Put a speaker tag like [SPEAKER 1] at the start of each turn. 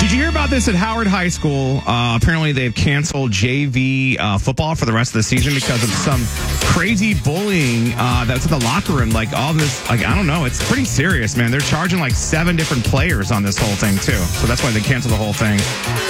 [SPEAKER 1] Did you hear about this at Howard High School? Apparently, they've canceled JV football for the rest of the season because of some crazy bullying that's in the locker room. Like all this, like I don't know, it's pretty serious, man. They're charging like 7 different players on this whole thing too, so that's why they canceled the whole thing.